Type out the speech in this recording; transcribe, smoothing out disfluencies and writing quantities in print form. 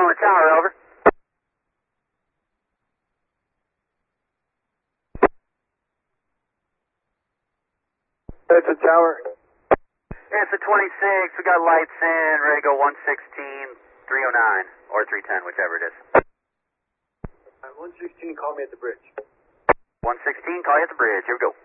calling tower, over. It's a tower. It's a 26. We got lights in. Ready to go 116, 309, or 310, whichever it is. 116, call me at the bridge. 116, call you at the bridge. Here we go.